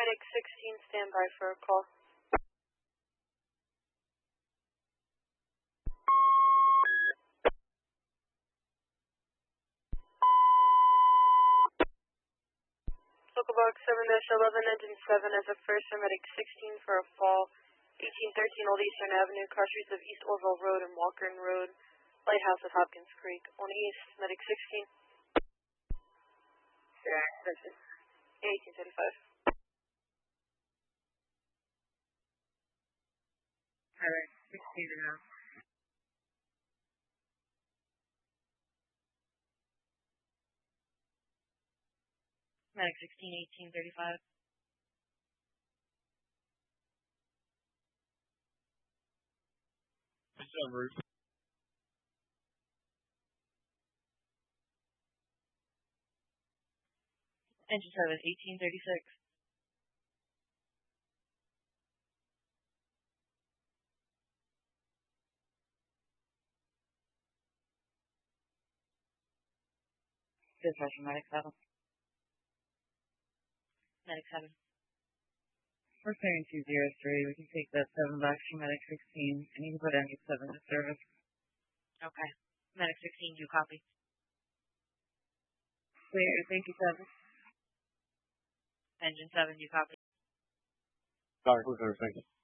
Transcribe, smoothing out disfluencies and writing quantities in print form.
Medic 16, stand by for a call. Local box 7-11, engine 7 as a first for Medic 16 for a fall 1813 Old Eastern Avenue, cross streets of East Orville Road and Walker Road, Lighthouse of Hopkins Creek. On East, Medic 16. Yeah, 1835. Alright, 16 now. Medic 16, 1835. What's up, Bruce? Engine 7, 1836. Dispatch from Medic 7. Medic 7. We're clearing 203. We can take that 7 back from Medic 16, and you can put engine 7 to service. Okay. Medic 16, you copy? Clear, thank you, 7. Engine 7, you copy? Sorry, who's there? Thank you.